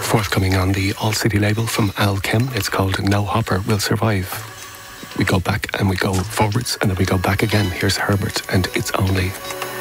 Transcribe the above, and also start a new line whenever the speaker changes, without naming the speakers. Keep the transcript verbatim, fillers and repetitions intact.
Forthcoming on the All City label from Al Kim, it's called No Hopper Will Survive. We go back and we go forwards and then we go back again. Here's Herbert and It's Only.